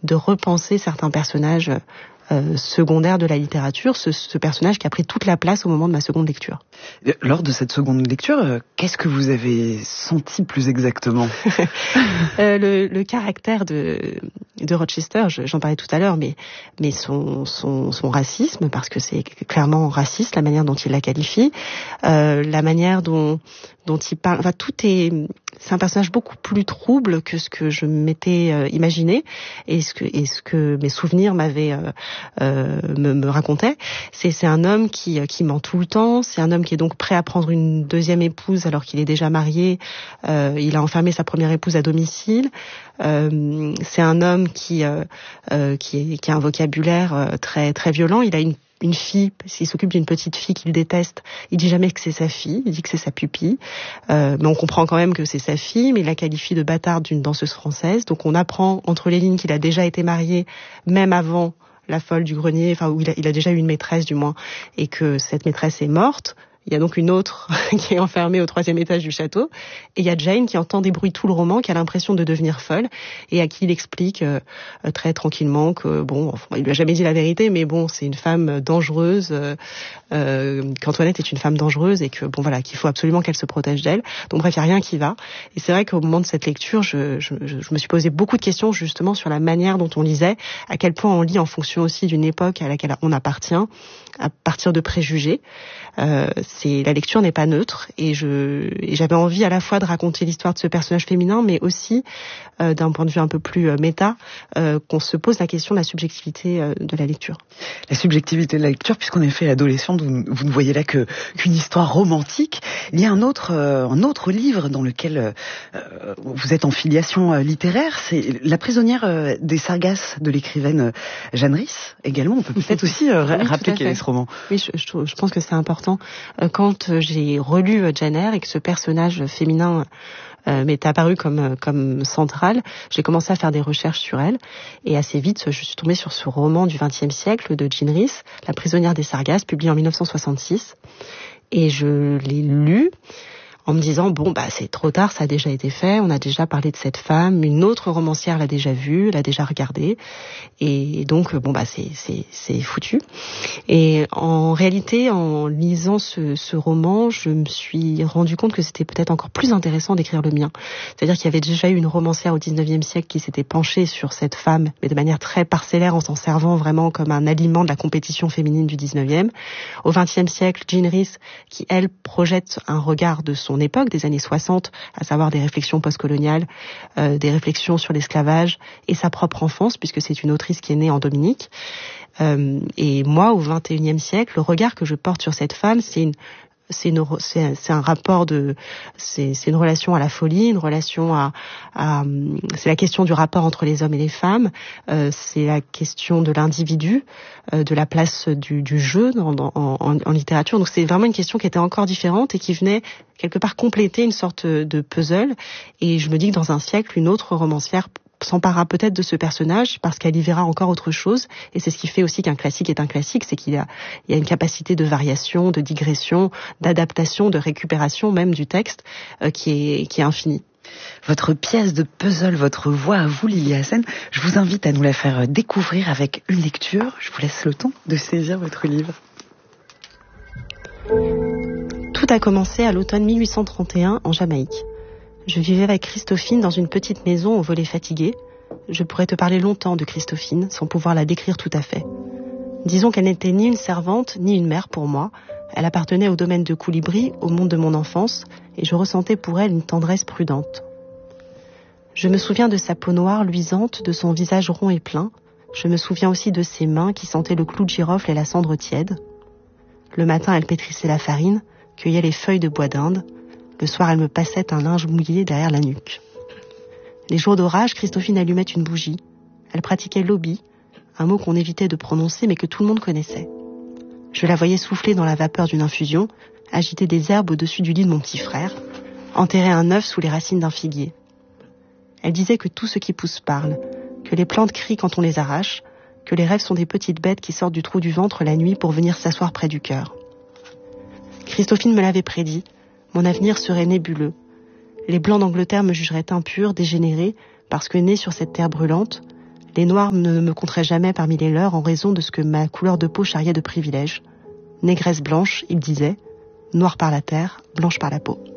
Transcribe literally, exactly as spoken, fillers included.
de repenser certains personnages euh, secondaires de la littérature, ce, ce personnage qui a pris toute la place au moment de ma seconde lecture. Lors de cette seconde lecture, euh, qu'est-ce que vous avez senti plus exactement? euh, le, le caractère de, de Rochester, je, j'en parlais tout à l'heure, mais, mais son, son, son racisme, parce que c'est clairement raciste la manière dont il la qualifie, euh, la manière dont, dont il parle, enfin tout est, c'est un personnage beaucoup plus trouble que ce que je m'étais euh, imaginé et ce que, et ce que mes souvenirs m'avaient euh, euh, me, me racontaient. C'est, c'est un homme qui, qui ment tout le temps, c'est un homme qui est donc prêt à prendre une deuxième épouse alors qu'il est déjà marié. Euh, il a enfermé sa première épouse à domicile. Euh, c'est un homme qui, euh, euh, qui, est, qui a un vocabulaire euh, très, très violent. Il a une une fille, s'il s'occupe d'une petite fille qu'il déteste, il dit jamais que c'est sa fille, il dit que c'est sa pupille. Euh, mais on comprend quand même que c'est sa fille, mais il la qualifie de bâtarde d'une danseuse française. Donc on apprend entre les lignes qu'il a déjà été marié, même avant la folle du grenier, enfin où il a, il a déjà eu une maîtresse du moins, et que cette maîtresse est morte. Il y a donc une autre qui est enfermée au troisième étage du château. Et il y a Jane qui entend des bruits tout le roman, qui a l'impression de devenir folle, et à qui il explique euh, très tranquillement que, bon, enfin, il lui a jamais dit la vérité, mais bon, c'est une femme dangereuse, euh, euh, qu'Antoinette est une femme dangereuse, et que, bon, voilà, qu'il faut absolument qu'elle se protège d'elle. Donc bref, il n'y a rien qui va. Et c'est vrai qu'au moment de cette lecture, je, je, je me suis posé beaucoup de questions, justement, sur la manière dont on lisait, à quel point on lit en fonction aussi d'une époque à laquelle on appartient, à partir de préjugés. Euh, c'est la lecture n'est pas neutre et je et j'avais envie à la fois de raconter l'histoire de ce personnage féminin, mais aussi euh, d'un point de vue un peu plus euh, méta, euh, qu'on se pose la question de la subjectivité euh, de la lecture. La subjectivité de la lecture, puisqu'en effet, adolescente, vous, vous ne voyez là que qu'une histoire romantique. Il y a un autre euh, un autre livre dans lequel euh, vous êtes en filiation euh, littéraire, c'est La prisonnière euh, des Sargasses de l'écrivaine euh, Jeanne Rhys. Également, on peut peut-être aussi euh, oui, rappeler quel est ce roman. Oui, je, je, je pense que c'est important. Quand j'ai relu Jane Eyre et que ce personnage féminin euh, m'est apparu comme comme central, j'ai commencé à faire des recherches sur elle et assez vite je suis tombée sur ce roman du vingtième siècle de Jeanne Rhys, La prisonnière des Sargasses, publié en dix-neuf cent soixante-six, et je l'ai lu en me disant, bon, bah, c'est trop tard, ça a déjà été fait, on a déjà parlé de cette femme, une autre romancière l'a déjà vue, l'a déjà regardée, et donc, bon, bah, c'est, c'est, c'est foutu. Et en réalité, en lisant ce, ce roman, je me suis rendu compte que c'était peut-être encore plus intéressant d'écrire le mien. C'est-à-dire qu'il y avait déjà eu une romancière au dix-neuvième siècle qui s'était penchée sur cette femme, mais de manière très parcellaire, en s'en servant vraiment comme un aliment de la compétition féminine du dix-neuvième. Au vingtième siècle, Jeanne Rhys, qui, elle, projette un regard de son époque, des années soixante, à savoir des réflexions postcoloniales, euh, des réflexions sur l'esclavage et sa propre enfance, puisque c'est une autrice qui est née en Dominique. Euh, et moi, au vingt et unième siècle, le regard que je porte sur cette femme, c'est une C'est, une, c'est, c'est un rapport de, c'est, c'est une relation à la folie, une relation à, à, c'est la question du rapport entre les hommes et les femmes, euh, c'est la question de l'individu, euh, de la place du, du jeu en, en, en littérature. Donc c'est vraiment une question qui était encore différente et qui venait quelque part compléter une sorte de puzzle. Et je me dis que dans un siècle, une autre romancière s'emparera peut-être de ce personnage parce qu'elle y verra encore autre chose, et c'est ce qui fait aussi qu'un classique est un classique, c'est qu'il y a, il y a une capacité de variation, de digression, d'adaptation, de récupération même du texte euh, qui est, qui est infinie. Votre pièce de puzzle, votre voix à vous, Lily Hassen, je vous invite à nous la faire découvrir avec une lecture. Je vous laisse le temps de saisir votre livre. Tout a commencé à l'automne mille huit cent trente et un en Jamaïque. Je vivais avec Christophine dans une petite maison au volet fatigué. Je pourrais te parler longtemps de Christophine, sans pouvoir la décrire tout à fait. Disons qu'elle n'était ni une servante, ni une mère pour moi. Elle appartenait au domaine de Colibri, au monde de mon enfance, et je ressentais pour elle une tendresse prudente. Je me souviens de sa peau noire luisante, de son visage rond et plein. Je me souviens aussi de ses mains qui sentaient le clou de girofle et la cendre tiède. Le matin, elle pétrissait la farine, cueillait les feuilles de bois d'Inde. Le soir, elle me passait un linge mouillé derrière la nuque. Les jours d'orage, Christophine allumait une bougie. Elle pratiquait l'obi, un mot qu'on évitait de prononcer mais que tout le monde connaissait. Je la voyais souffler dans la vapeur d'une infusion, agiter des herbes au-dessus du lit de mon petit frère, enterrer un œuf sous les racines d'un figuier. Elle disait que tout ce qui pousse parle, que les plantes crient quand on les arrache, que les rêves sont des petites bêtes qui sortent du trou du ventre la nuit pour venir s'asseoir près du cœur. Christophine me l'avait prédit. Mon avenir serait nébuleux. Les Blancs d'Angleterre me jugeraient impure, dégénérée, parce que née sur cette terre brûlante, Les Noirs ne me compteraient jamais parmi les leurs en raison de ce que ma couleur de peau charriait de privilèges. Négresse blanche, il disait, noire par la terre, blanche par la peau.